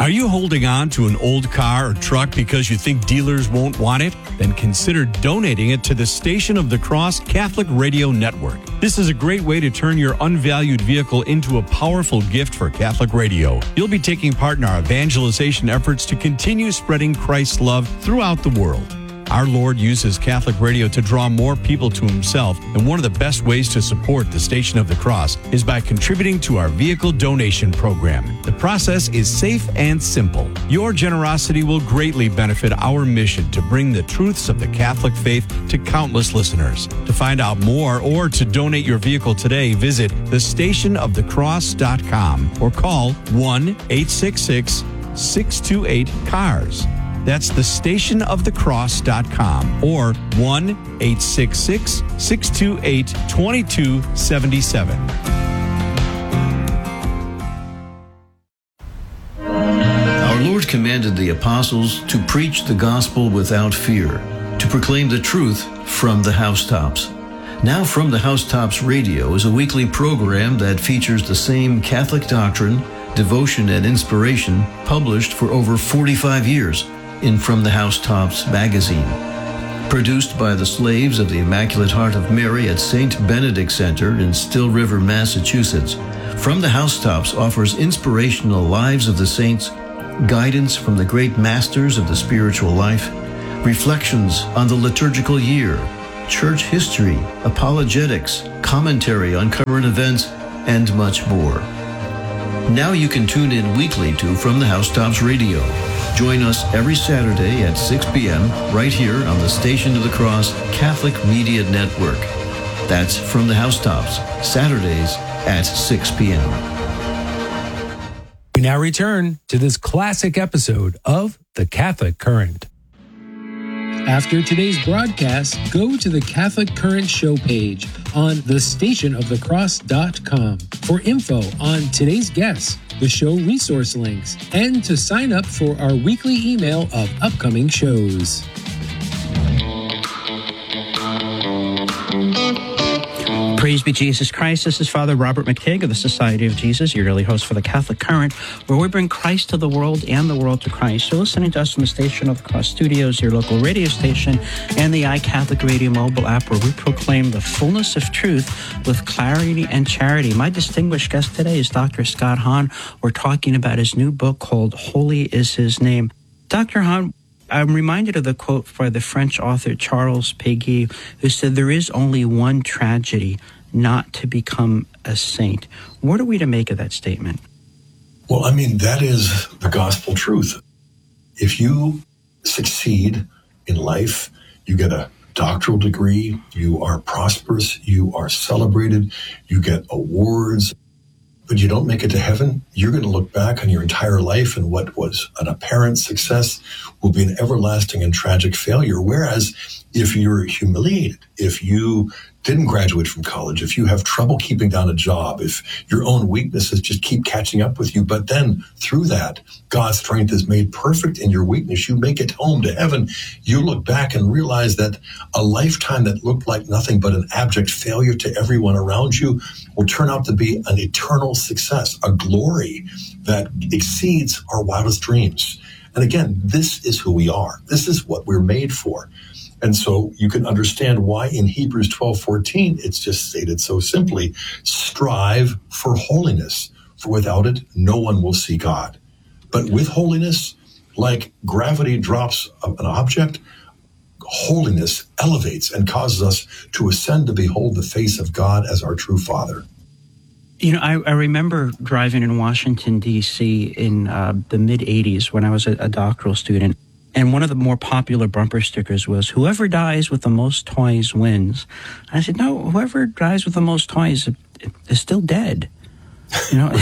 Are you holding on to an old car or truck because you think dealers won't want it? Then consider donating it to the Station of the Cross Catholic Radio Network. This is a great way to turn your unvalued vehicle into a powerful gift for Catholic radio. You'll be taking part in our evangelization efforts to continue spreading Christ's love throughout the world. Our Lord uses Catholic radio to draw more people to himself, and one of the best ways to support the Station of the Cross is by contributing to our vehicle donation program. The process is safe and simple. Your generosity will greatly benefit our mission to bring the truths of the Catholic faith to countless listeners. To find out more or to donate your vehicle today, visit thestationofthecross.com or call 1-866-628-CARS. That's thestationofthecross.com or 1-866-628-2277. Our Lord commanded the apostles to preach the gospel without fear, to proclaim the truth from the housetops. Now From the Housetops Radio is a weekly program that features the same Catholic doctrine, devotion, and inspiration published for over 45 years in From the Housetops magazine. Produced by the slaves of the Immaculate Heart of Mary at St. Benedict Center in Still River, Massachusetts, From the Housetops offers inspirational lives of the saints, guidance from the great masters of the spiritual life, reflections on the liturgical year, church history, apologetics, commentary on current events, and much more. Now you can tune in weekly to From the Housetops Radio. Join us every Saturday at 6 p.m. right here on the Station of the Cross Catholic Media Network. That's From the Housetops, Saturdays at 6 p.m. We now return to this classic episode of The Catholic Current. After today's broadcast, go to the Catholic Current show page on thestationofthecross.com for info on today's guests, the show resource links, and to sign up for our weekly email of upcoming shows. Praise be Jesus Christ. This is Father Robert McTigg of the Society of Jesus, your daily host for the Catholic Current, where we bring Christ to the world and the world to Christ. You're listening to us from the Station of the Cross Studios, your local radio station, and the iCatholic Radio mobile app, where we proclaim the fullness of truth with clarity and charity. My distinguished guest today is Dr. Scott Hahn. We're talking about his new book called Holy is His Name. Dr. Hahn, I'm reminded of the quote by the French author Charles Péguy, who said, "There is only one tragedy, not to become a saint." What are we to make of that statement? Well, I mean, that is the gospel truth. If you succeed in life, you get a doctoral degree, you are prosperous, you are celebrated, you get awards, but you don't make it to heaven, you're going to look back on your entire life and what was an apparent success will be an everlasting and tragic failure. Whereas if you're humiliated, if you didn't graduate from college, if you have trouble keeping down a job, if your own weaknesses just keep catching up with you, but then through that, God's strength is made perfect in your weakness, you make it home to heaven, you look back and realize that a lifetime that looked like nothing but an abject failure to everyone around you will turn out to be an eternal success, a glory that exceeds our wildest dreams. And again, this is who we are. This is what we're made for. And so you can understand why in Hebrews 12:14, it's just stated so simply, strive for holiness, for without it, no one will see God. But with holiness, like gravity drops an object, holiness elevates and causes us to ascend to behold the face of God as our true Father. You know, I remember driving in Washington, D.C. in the mid-'80s when I was a doctoral student. And one of the more popular bumper stickers was, "Whoever dies with the most toys wins." And I said, no, whoever dies with the most toys is still dead. You know,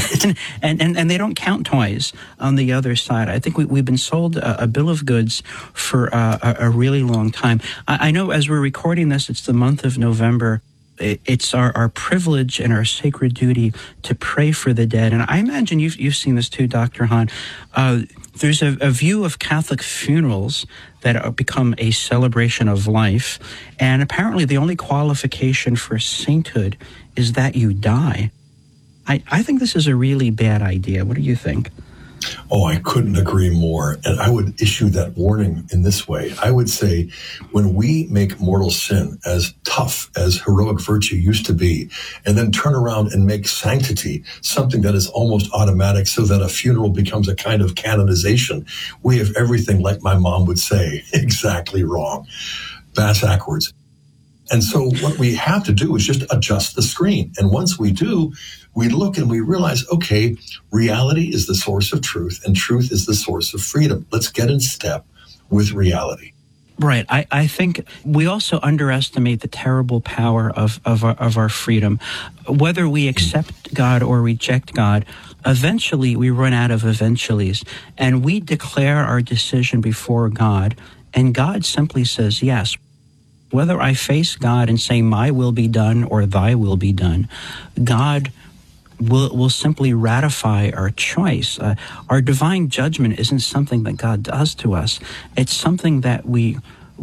and they don't count toys on the other side. I think we've been sold a bill of goods for a really long time. I know as we're recording this, it's the month of November. It's our privilege and our sacred duty to pray for the dead. And I imagine you've seen this too, Dr. Hahn. There's a view of Catholic funerals that become a celebration of life. And apparently the only qualification for sainthood is that you die. I think this is a really bad idea. What do you think? Oh, I couldn't agree more. And I would issue that warning in this way. I would say when we make mortal sin as tough as heroic virtue used to be, and then turn around and make sanctity something that is almost automatic so that a funeral becomes a kind of canonization, we have everything, like my mom would say, exactly wrong. Backwards. And so what we have to do is just adjust the screen. And once we do, we look and we realize, okay, reality is the source of truth and truth is the source of freedom. Let's get in step with reality. Right. I think we also underestimate the terrible power of our freedom. Whether we accept God or reject God, eventually we run out of eventuallys, and we declare our decision before God, and God simply says yes. Whether I face God and say, my will be done or thy will be done, God will simply ratify our choice. Our divine judgment isn't something that God does to us. It's something that we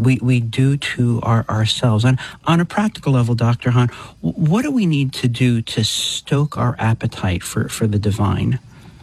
do to ourselves. And on a practical level, Dr. Hahn, what do we need to do to stoke our appetite for the divine?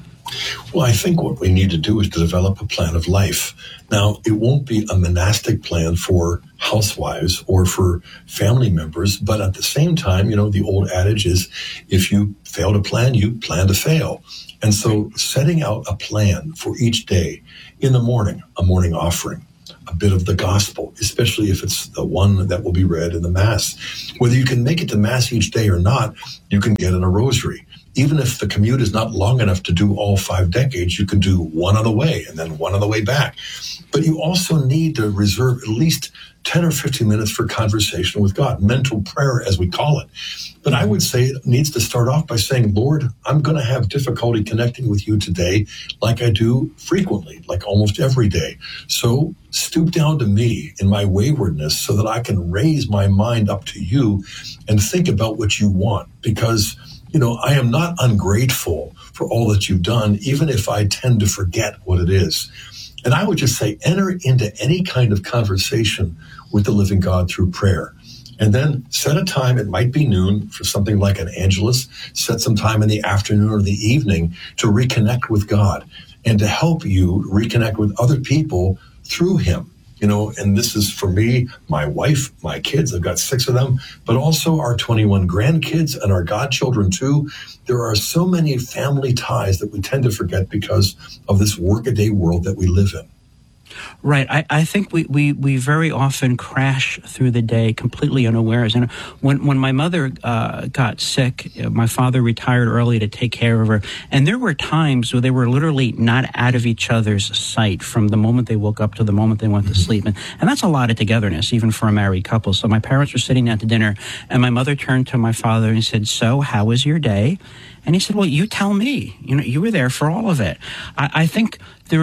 Well, I think what we need to do is to develop a plan of life. Now, it won't be a monastic plan for housewives or for family members, but at the same time, the old adage is, if you fail to plan, you plan to fail. And so setting out a plan for each day, in the morning, a morning offering, a bit of the gospel, especially if it's the one that will be read in the Mass. Whether you can make it to Mass each day or not, you can get in a rosary. Even if the commute is not long enough to do all 5 decades, you can do one on the way and then one on the way back. But you also need to reserve at least 10 or 15 minutes for conversation with God, mental prayer as we call it. But I would say it needs to start off by saying, Lord, I'm going to have difficulty connecting with you today like I do frequently, like almost every day. So stoop down to me in my waywardness so that I can raise my mind up to you and think about what you want. Because I am not ungrateful for all that you've done, even if I tend to forget what it is. And I would just say, enter into any kind of conversation with the living God through prayer. And then set a time, it might be noon, for something like an Angelus. Set some time in the afternoon or the evening to reconnect with God and to help you reconnect with other people through him. And this is for me, my wife, my kids, I've got 6 of them, but also our 21 grandkids and our godchildren too. There are so many family ties that we tend to forget because of this workaday world that we live in. Right. I think we very often crash through the day completely unawares. And when my mother got sick, my father retired early to take care of her. And there were times where they were literally not out of each other's sight from the moment they woke up to the moment they went to sleep. And that's a lot of togetherness, even for a married couple. So my parents were sitting down to dinner, and my mother turned to my father and said, "So, how was your day?" And he said, "Well, you tell me. You were there for all of it." I think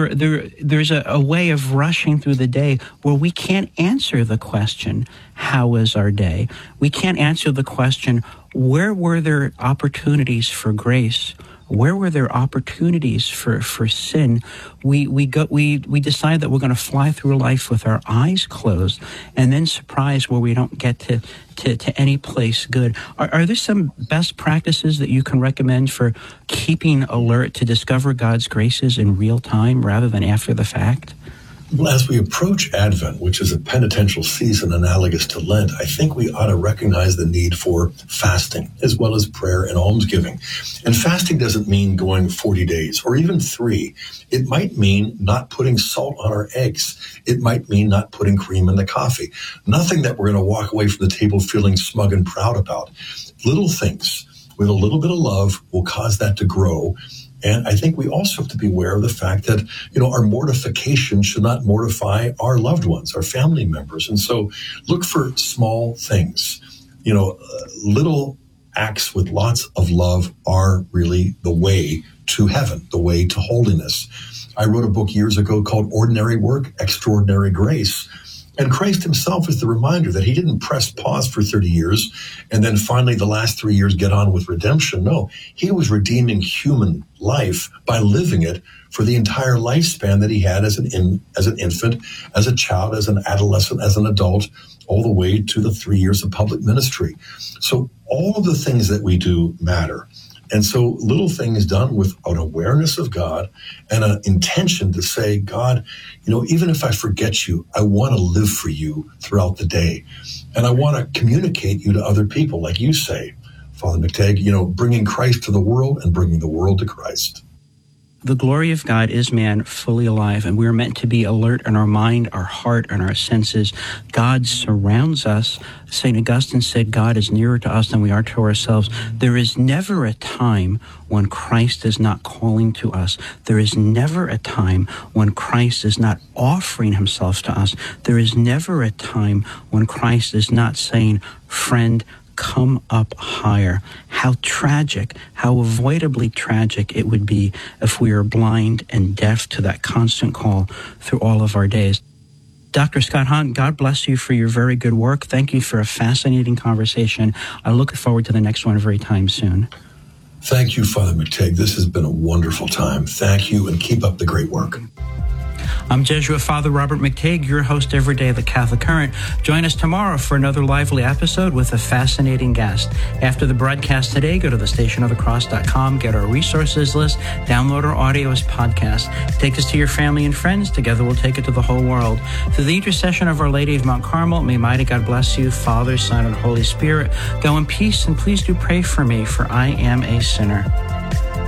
there's a way of rushing through the day where we can't answer the question, how was our day? We can't answer the question, where were there opportunities for grace? Where were there opportunities for sin? We decide that we're going to fly through life with our eyes closed, and then surprised where we don't get to any place good. Are there some best practices that you can recommend for keeping alert to discover God's graces in real time rather than after the fact? Well, as we approach Advent, which is a penitential season analogous to Lent, I think we ought to recognize the need for fasting as well as prayer and almsgiving. And fasting doesn't mean going 40 days or even 3. It might mean not putting salt on our eggs. It might mean not putting cream in the coffee. Nothing that we're going to walk away from the table feeling smug and proud about. Little things with a little bit of love will cause that to grow. And I think we also have to be aware of the fact that, our mortification should not mortify our loved ones, our family members. And so look for small things. Little acts with lots of love are really the way to heaven, the way to holiness. I wrote a book years ago called Ordinary Work, Extraordinary Grace. And Christ himself is the reminder that he didn't press pause for 30 years and then finally the last 3 years get on with redemption. No, he was redeeming human life by living it for the entire lifespan that he had as an infant, as a child, as an adolescent, as an adult, all the way to the 3 years of public ministry. So all of the things that we do matter. And so little things done with an awareness of God and an intention to say, God, even if I forget you, I want to live for you throughout the day. And I want to communicate you to other people, like you say, Father McTagg, bringing Christ to the world and bringing the world to Christ. The glory of God is man fully alive, and we're meant to be alert in our mind, our heart, and our senses. God surrounds us. St. Augustine said God is nearer to us than we are to ourselves. There is never a time when Christ is not calling to us. There is never a time when Christ is not offering himself to us. There is never a time when Christ is not saying, friend, come up higher. How tragic, how avoidably tragic it would be if we are blind and deaf to that constant call through all of our days. Dr. Scott Hahn, God bless you for your very good work. Thank you for a fascinating conversation. I look forward to the next one very soon. Thank you, Father McTagg. This has been a wonderful time. Thank you, and keep up the great work. I'm Jesuit Father Robert McTagg, your host every day of the Catholic Current. Join us tomorrow for another lively episode with a fascinating guest. After the broadcast today, go to thestationofthecross.com, get our resources list, download our audio as podcast. Take us to your family and friends. Together we'll take it to the whole world. Through the intercession of Our Lady of Mount Carmel, may mighty God bless you, Father, Son, and Holy Spirit. Go in peace, and please do pray for me, for I am a sinner.